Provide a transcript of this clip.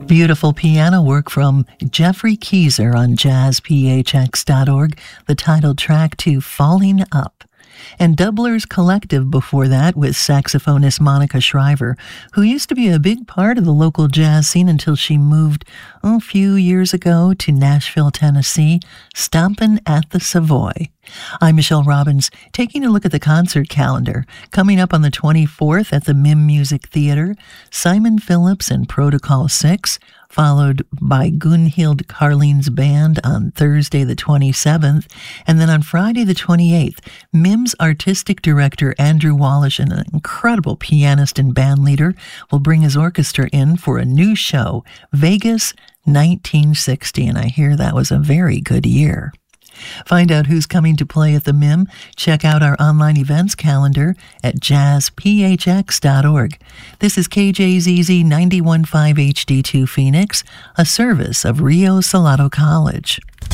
Beautiful piano work from Jeffrey Keyser on jazzphx.org, the title track to Falling Up. And Doublers Collective before that with saxophonist Monica Shriver, who used to be a big part of the local jazz scene until she moved a few years ago to Nashville, Tennessee, stomping at the Savoy. I'm Michelle Robbins, taking a look at the concert calendar. Coming up on the 24th at the MIM Music Theater, Simon Phillips and Protocol 6, followed by Gunhild Carling's band on Thursday the 27th, and then on Friday the 28th, MIM's artistic director Andrew Wallish, an incredible pianist and band leader, will bring his orchestra in for a new show, Vegas 1960, and I hear that was a very good year. Find out who's coming to play at the MIM. Check out our online events calendar at jazzphx.org. This is KJZZ 91.5 HD2 Phoenix, a service of Rio Salado College.